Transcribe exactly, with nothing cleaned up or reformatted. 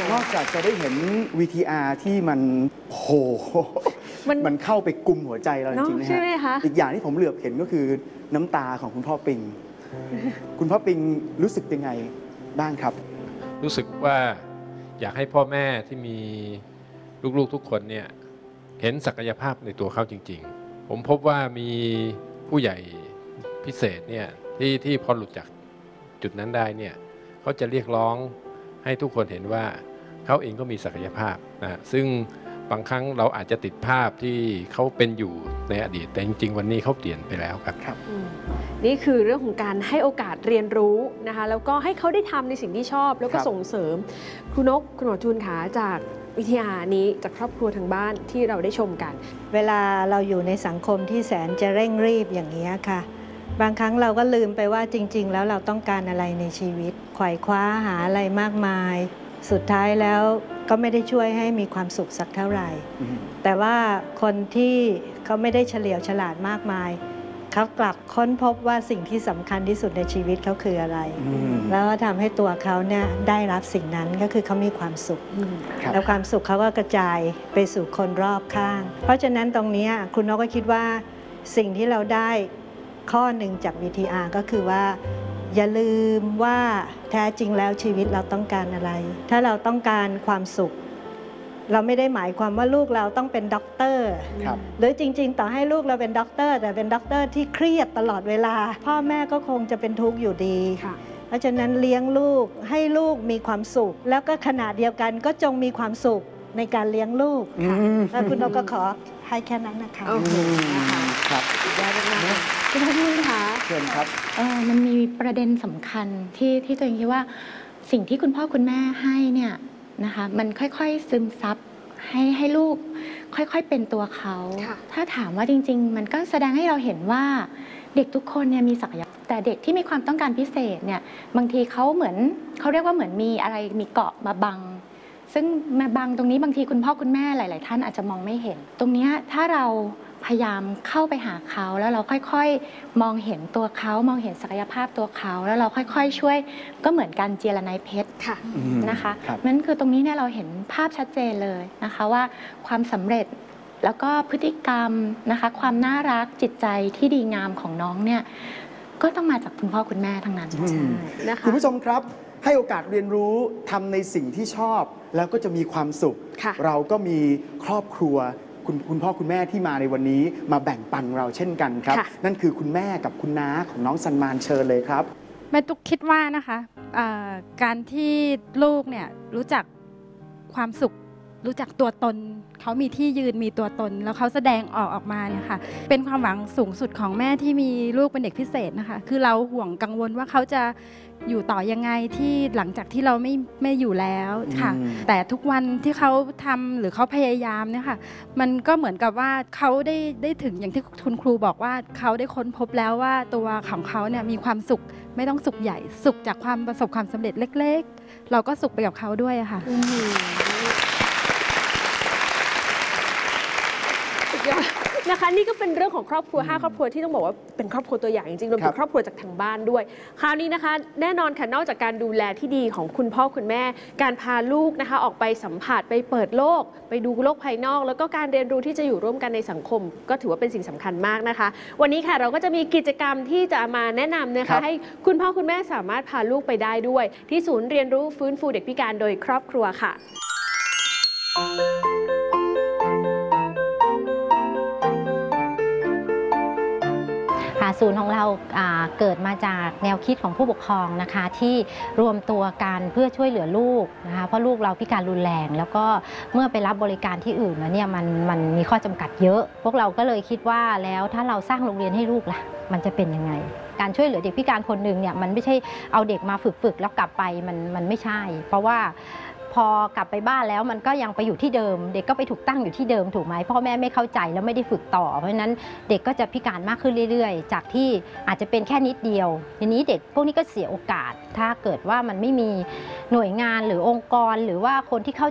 นอกจากจะได้เห็น วี ที อาร์ ที่มันโหมันมันเข้าไปกุมหัวใจเราจริงๆนะฮะอีกอย่างที่ผมเหลือบเห็นก็คือน้ำตาของคุณพ่อปิงคุณพ่อปิงรู้สึกยังไงบ้างครับรู้สึกว่าอยากให้พ่อแม่ที่มีลูกๆทุกคนเนี่ยเห็นศักยภาพในตัวเขาจริงๆผมพบว่ามีผู้ใหญ่พิเศษเนี่ยที่ที่พอหลุดจากจุดนั้นได้เนี่ยเขาจะเรียกร้องให้ทุกคนเห็นว่าเขาเองก็มีศักยภาพนะซึ่งบางครั้งเราอาจจะติดภาพที่เขาเป็นอยู่ในอดีตแต่จริงๆวันนี้เขาเปลี่ยนไปแล้วครับครับนี่คือเรื่องของการให้โอกาสเรียนรู้นะคะแล้วก็ให้เขาได้ทำในสิ่งที่ชอบแล้วก็ส่งเสริมครูนกคุณหมอจูนขาจากวิทยานี้จากครอบครัวทางบ้านที่เราได้ชมกันเวลาเราอยู่ในสังคมที่แสนจะเร่งรีบอย่างนี้ค่ะบางครั้งเราก็ลืมไปว่าจริงๆแล้วเราต้องการอะไรในชีวิตไขว่คว้าหาอะไรมากมายสุดท้ายแล้วก็ไม่ได้ช่วยให้มีความสุขสักเท่าไหร่แต่ว่าคนที่เขาไม่ได้เฉลียวฉลาดมากมายเขากลับค้นพบว่าสิ่งที่สำคัญที่สุดในชีวิตเขาคืออะไรแล้วทำให้ตัวเขาเนี่ยได้รับสิ่งนั้นก็คือเขามีความสุขแล้วความสุขเขาก็กระจายไปสู่คนรอบข้างเพราะฉะนั้นตรงนี้คุณนกก็คิดว่าสิ่งที่เราได้ข้อหนึ่งจาก วี ที อาร์ ก็คือว่าอย่าลืมว่าแท้จริงแล้วชีวิตเราต้องการอะไรถ้าเราต้องการความสุขเราไม่ได้หมายความว่าลูกเราต้องเป็นด็อกเตอร์หรือจริงๆต่อให้ลูกเราเป็นด็อกเตอร์แต่เป็นด็อกเตอร์ที่เครียดตลอดเวลาพ่อแม่ก็คงจะเป็นทุกข์อยู่ดีเพราะฉะนั้นเลี้ยงลูกให้ลูกมีความสุขแล้วก็ขณะเดียวกันก็จงมีความสุขในการเลี้ยงลูกแล้วคุณนกก็ขอให้แค่นั้นนะคะครับยอดมากคุณพ่อคุณคะเชิญครับมันมีประเด็นสำคัญที่ที่ตัวเองคิดว่าสิ่งที่คุณพ่อคุณแม่ให้เนี่ยนะคะมันค่อยๆซึมซับให้ให้ลูกค่อยๆเป็นตัวเขาถ้าถามว่าจริงๆมันก็แสดงให้เราเห็นว่าเด็กทุกคนเนี่ยมีศักยภาพแต่เด็กที่มีความต้องการพิเศษเนี่ยบางทีเขาเหมือนเขาเรียกว่าเหมือนมีอะไรมีเกาะมาบังซึ่งมาบังตรงนี้บางทีคุณพ่อคุณแม่หลายๆท่านอาจจะมองไม่เห็นตรงนี้ถ้าเราพยายามเข้าไปหาเขาแล้วเราค่อยๆมองเห็นตัวเขามองเห็นศักยภาพตัวเขาแล้วเราค่อยๆช่วยก็เหมือนการเจรไนเพชรนะคะนั่นคือตรงนี้เนี่ยเราเห็นภาพชัดเจนเลยนะคะว่าความสำเร็จแล้วก็พฤติกรรมนะคะความน่ารักจิตใจที่ดีงามของน้องเนี่ยก็ต้องมาจากคุณพ่อคุณแม่ทั้งนั้นนะคะคุณผู้ชมครับให้โอกาสเรียนรู้ทำในสิ่งที่ชอบแล้วก็จะมีความสุขเราก็มีครอบครัวคุณคุณพ่อคุณแม่ที่มาในวันนี้มาแบ่งปันเราเช่นกันครับนั่นคือคุณแม่กับคุณน้าของน้องซันมานเชิญเลยครับแม่ตุ๊กคิดว่านะคะการที่ลูกเนี่ยรู้จักความสุขรู้จักตัวตนเขามีที่ยืนมีตัวตนแล้วเขาแสดงออกออกมาเนี่ยค่ะเป็นความหวังสูงสุดของแม่ที่มีลูกเป็นเด็กพิเศษนะคะคือเราห่วงกังวลว่าเขาจะอยู่ต่อยังไงที่หลังจากที่เราไม่ไม่อยู่แล้วค่ะแต่ทุกวันที่เขาทำหรือเขาพยายามเนี่ยค่ะมันก็เหมือนกับว่าเขาได้ได้ถึงอย่างที่คุณครูบอกว่าเขาได้ค้นพบแล้วว่าตัวของเขาเนี่ยมีความสุขไม่ต้องสุขใหญ่สุขจากความประสบความสำเร็จเล็กๆเราก็สุขไปกับเขาด้วยค่ะนะคะนี่ก็เป็นเรื่องของครอบครัวห้าครอบครัวที่ต้องบอกว่าเป็นครอบครัวตัวอย่างจริงๆรวมถึงครอบครัวจากทางบ้านด้วยคราวนี้นะคะแน่นอนค่ะนอกจากการดูแลที่ดีของคุณพ่อคุณแม่การพาลูกนะคะออกไปสัมผัสไปเปิดโลกไปดูโลกภายนอกแล้วก็การเรียนรู้ที่จะอยู่ร่วมกันในสังคมก็ถือว่าเป็นสิ่งสำคัญมากนะคะวันนี้ค่ะเราก็จะมีกิจกรรมที่จะมาแนะนำนะคะให้คุณพ่อคุณแม่สามารถพาลูกไปได้ด้วยที่ศูนย์เรียนรู้ฟื้นฟูเด็กพิการโดยครอบครัวค่ะศูนย์ของเราเกิดมาจากแนวคิดของผู้ปกครองนะคะที่รวมตัวกันเพื่อช่วยเหลือลูกนะคะเพราะลูกเราพิการรุนแรงแล้วก็เมื่อไปรับบริการที่อื่นแล้วเนี่ยมันมันมีข้อจำกัดเยอะพวกเราก็เลยคิดว่าแล้วถ้าเราสร้างโรงเรียนให้ลูกล่ะมันจะเป็นยังไงการช่วยเหลือเด็กพิการคนหนึ่งเนี่ยมันไม่ใช่เอาเด็กมาฝึกๆแล้วกลับไปมันมันไม่ใช่เพราะว่าพอกลับไปบ้านแล้วมันก็ยังไปอยู่ที่เดิมเด็กก็ไปถูกตั้งอยู่ที่เดิมถูกไหมพ่อแม่ไม่เข้าใจแล้วไม่ได้ฝึกต่อเพราะฉะนั้นเด็กก็จะพิการมากขึ้นเรื่อยๆจากที่อาจจะเป็นแค่นิดเดียวทีนี้เด็กพวกนี้ก็เสียโอกาสถ้าเกิดว่ามันไม่มีหน่วยงานหรือองค์กรหรือว่าคนที่เข้า